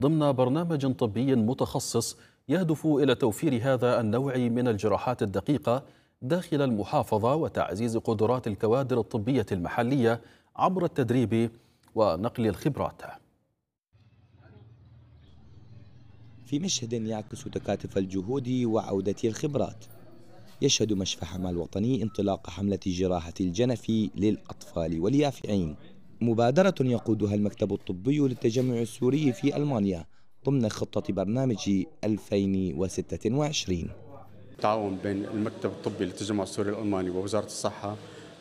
ضمن برنامج طبي متخصص يهدف إلى توفير هذا النوع من الجراحات الدقيقة داخل المحافظة وتعزيز قدرات الكوادر الطبية المحلية عبر التدريب ونقل الخبرات. في مشهد يعكس تكاتف الجهود وعودة الخبرات، يشهد مشفى حماة الوطني انطلاق حملة جراحة الجنف للأطفال واليافعين، مبادرة يقودها المكتب الطبي للتجمع السوري في ألمانيا ضمن خطة برنامج 2026. تعاون بين المكتب الطبي للتجمع السوري الألماني ووزارة الصحة،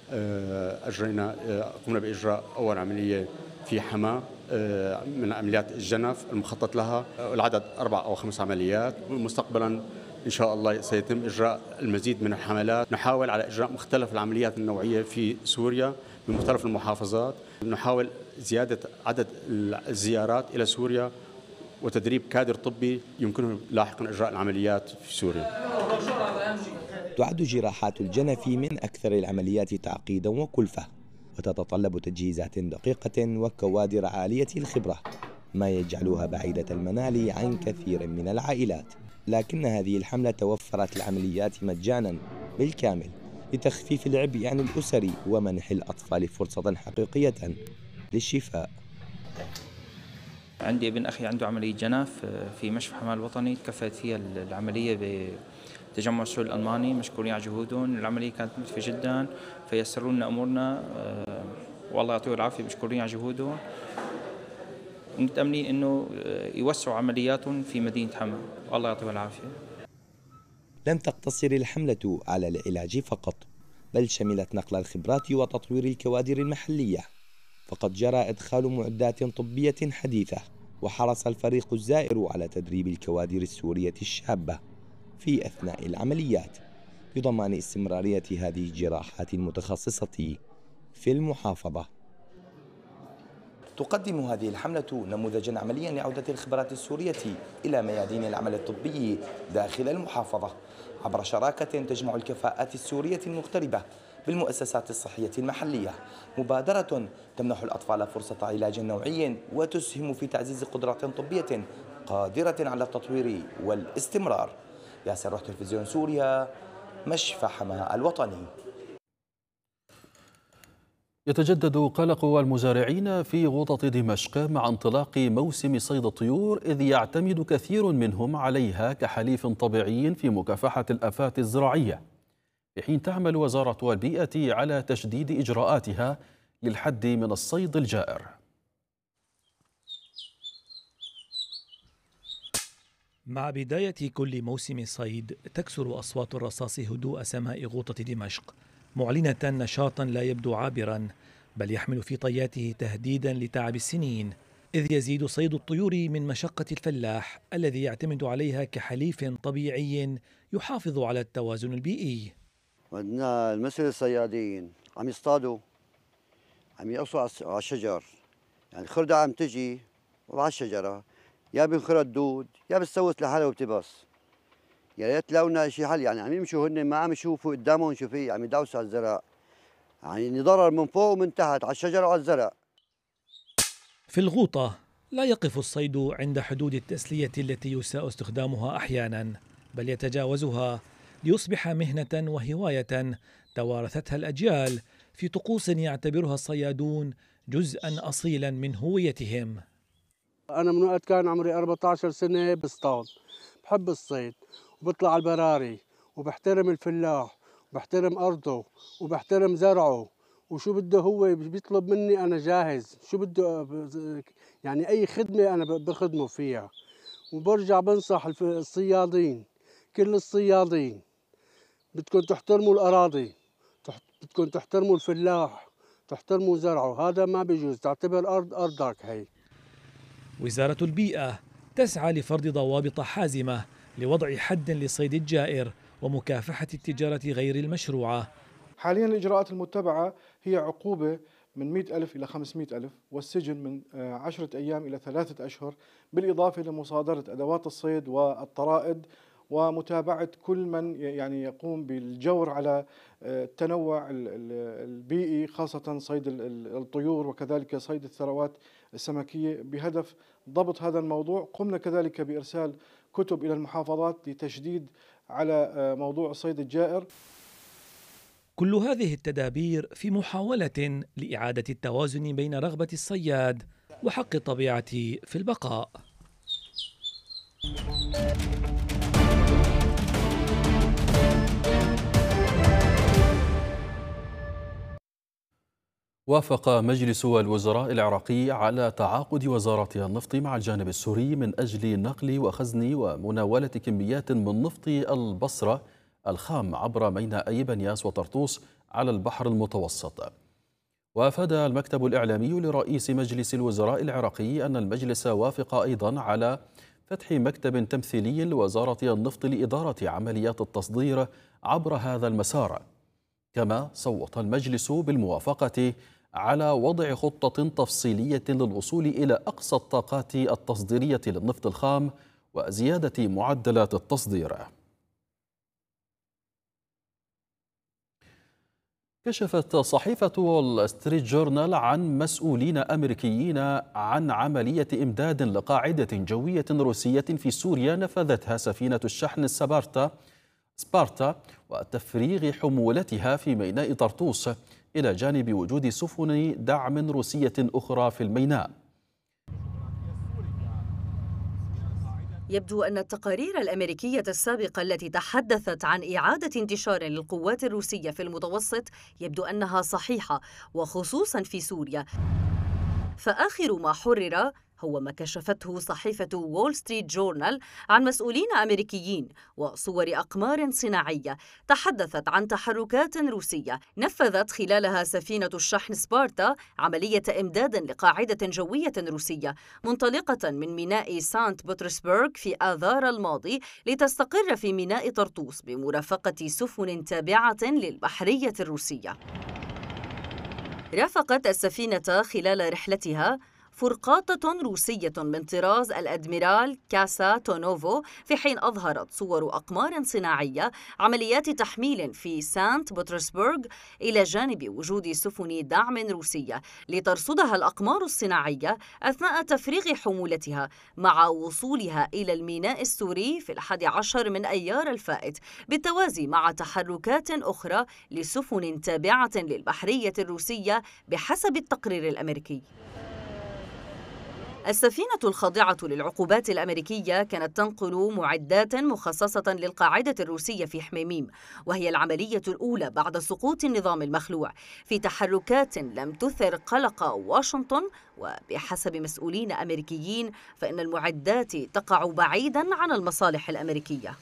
قمنا بإجراء أول عملية في حماة من عمليات الجنف المخطط لها، العدد 4 أو 5 عمليات. مستقبلا إن شاء الله سيتم إجراء المزيد من الحملات. نحاول على إجراء مختلف العمليات النوعية في سوريا بمختلف المحافظات. نحاول زيادة عدد الزيارات إلى سوريا وتدريب كادر طبي يمكنه لاحقا إجراء العمليات في سوريا. تعد جراحات الجنف من أكثر العمليات تعقيدا وكلفة، وتتطلب تجهيزات دقيقة وكوادر عالية الخبرة، ما يجعلها بعيدة المنال عن كثير من العائلات. لكن هذه الحملة توفرت العمليات مجانا بالكامل لتخفيف العبء عن الأسر ومنح الأطفال فرصة حقيقية للشفاء. عندي ابن أخي عنده عملية جنف في مشفى حماة الوطني، تكفلت فيها العملية بتجمع السوري الألماني، مشكورين على جهودهم. العملية كانت مكلفة جدا فيسروا لنا أمورنا، والله يعطيهم العافية، مشكورين على جهودهم، ومتأملين إنه يوسعوا عملياتهم في مدينة حما، والله يعطيهم العافية. لم تقتصر الحملة على العلاج فقط، بل شملت نقل الخبرات وتطوير الكوادر المحلية، فقد جرى إدخال معدات طبية حديثة، وحرص الفريق الزائر على تدريب الكوادر السورية الشابة في أثناء العمليات بضمان استمرارية هذه الجراحات المتخصصة في المحافظة. تقدم هذه الحملة نموذجا عمليا لعودة الخبرات السورية إلى ميادين العمل الطبي داخل المحافظة عبر شراكة تجمع الكفاءات السورية المغتربة بالمؤسسات الصحية المحلية، مبادرة تمنح الأطفال فرصة علاج نوعي وتسهم في تعزيز قدرات طبية قادرة على التطوير والاستمرار. ياسر روح، تلفزيون سوريا، مشفى حماة الوطني. يتجدد قلق المزارعين في غوطة دمشق مع انطلاق موسم صيد الطيور، إذ يعتمد كثير منهم عليها كحليف طبيعي في مكافحة الآفات الزراعية، في حين تعمل وزارة البيئة على تشديد إجراءاتها للحد من الصيد الجائر. مع بداية كل موسم صيد تكسر أصوات الرصاص هدوء سماء غوطة دمشق، معلنة نشاطا لا يبدو عابرا، بل يحمل في طياته تهديدا لتعب السنين، إذ يزيد صيد الطيور من مشقة الفلاح الذي يعتمد عليها كحليف طبيعي يحافظ على التوازن البيئي. عندنا المثل الصيادين عم يصطادوا، عم يقصوا على الشجر، يعني خردة عم تجي وعلى الشجرة يا بينخرط دود يا بتسوس لحالها وبتبص. يا ريت لو لنا شي حل، يعني عم يمشوا هن ما عم يشوفوا قدامهم شو في، عم يدوسوا على الزرع، يعني ضرر من فوق ومن تحت على الشجرة وعلى الزرع. في الغوطة لا يقف الصيد عند حدود التسلية التي يساء استخدامها أحيانا، بل يتجاوزها ليصبح مهنة وهواية توارثتها الأجيال في طقوس يعتبرها الصيادون جزءا أصيلا من هويتهم. أنا من وقت كان عمري 14 سنة بصطاد، بحب الصيد وبطلع على البراري وبحترم الفلاح وبحترم أرضه وبحترم زرعه، وشو بده هو بيطلب مني أنا جاهز، شو بده يعني أي خدمة أنا بخدمه فيها. وبرجع بنصح الصيادين، كل الصيادين بدكم تحترموا الأراضي، بدكم تحترموا الفلاح، تحترموا زرعه، هذا ما بيجوز، تعتبر أرض أرضك هي. وزارة البيئة تسعى لفرض ضوابط حازمة لوضع حد للصيد الجائر ومكافحة التجارة غير المشروعة. حاليا الإجراءات المتبعة هي عقوبة من 100,000 إلى 500,000، والسجن من 10 أيام إلى 3 أشهر، بالإضافة لمصادرة أدوات الصيد والطرائد ومتابعة كل من يعني يقوم بالجور على التنوع البيئي، خاصة صيد الطيور وكذلك صيد الثروات السمكية، بهدف ضبط هذا الموضوع. قمنا كذلك بإرسال كتب إلى المحافظات لتشديد على موضوع الصيد الجائر. كل هذه التدابير في محاولة لإعادة التوازن بين رغبة الصياد وحق الطبيعة في البقاء. وافق مجلس الوزراء العراقي على تعاقد وزارة النفط مع الجانب السوري من أجل نقل وخزن ومناولة كميات من نفط البصرة الخام عبر ميناء بنياس وطرطوس على البحر المتوسط. وأفاد المكتب الإعلامي لرئيس مجلس الوزراء العراقي أن المجلس وافق أيضا على فتح مكتب تمثيلي لوزارة النفط لإدارة عمليات التصدير عبر هذا المسار. كما صوت المجلس بالموافقة على وضع خطة تفصيلية للوصول إلى أقصى الطاقات التصديرية للنفط الخام وزيادة معدلات التصدير. كشفت صحيفة وول ستريت جورنال عن مسؤولين أمريكيين عن عملية إمداد لقاعدة جوية روسية في سوريا نفذتها سفينة الشحن سبارتا وتفريغ حمولتها في ميناء طرطوس إلى جانب وجود سفن دعم روسية أخرى في الميناء. يبدو أن التقارير الأمريكية السابقة التي تحدثت عن إعادة انتشار للقوات الروسية في المتوسط يبدو أنها صحيحة، وخصوصا في سوريا. فآخر ما حرر هو ما كشفته صحيفة وول ستريت جورنال عن مسؤولين أمريكيين وصور أقمار صناعية تحدثت عن تحركات روسية نفذت خلالها سفينة الشحن سبارتا عملية إمداد لقاعدة جوية روسية منطلقة من ميناء سانت بطرسبرغ في آذار الماضي لتستقر في ميناء طرطوس بمرافقة سفن تابعة للبحرية الروسية. رافقت السفينة خلال رحلتها فرقاطة روسية من طراز الأدميرال كاسا تونوفو، في حين أظهرت صور أقمار صناعية عمليات تحميل في سانت بطرسبرغ إلى جانب وجود سفن دعم روسية لترصدها الأقمار الصناعية أثناء تفريغ حمولتها مع وصولها إلى الميناء السوري في 11 من أيار الفائت، بالتوازي مع تحركات أخرى لسفن تابعة للبحرية الروسية بحسب التقرير الأمريكي. السفينة الخاضعة للعقوبات الأمريكية كانت تنقل معدات مخصصة للقاعدة الروسية في حميميم، وهي العملية الأولى بعد سقوط النظام المخلوع في تحركات لم تثر قلق واشنطن. وبحسب مسؤولين أمريكيين فإن المعدات تقع بعيداً عن المصالح الأمريكية.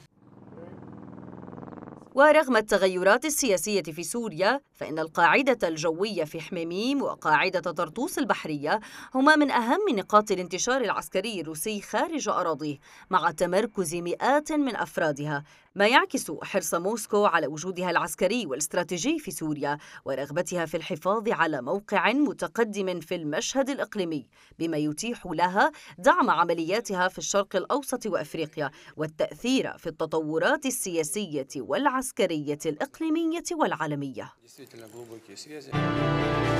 ورغم التغيرات السياسية في سوريا فإن القاعدة الجوية في حميميم وقاعدة طرطوس البحرية هما من أهم نقاط الانتشار العسكري الروسي خارج أراضيه، مع تمركز مئات من أفرادها، ما يعكس حرص موسكو على وجودها العسكري والاستراتيجي في سوريا ورغبتها في الحفاظ على موقع متقدم في المشهد الإقليمي، بما يتيح لها دعم عملياتها في الشرق الأوسط وأفريقيا والتأثير في التطورات السياسية والعسكرية الإقليمية والعالمية.